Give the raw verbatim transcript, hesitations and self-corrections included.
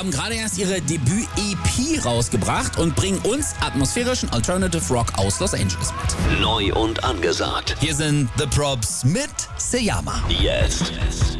haben gerade erst ihre Debüt-E P rausgebracht und bringen uns atmosphärischen Alternative Rock aus Los Angeles mit. Neu und angesagt. Hier sind The Props mit Seyama. Jetzt.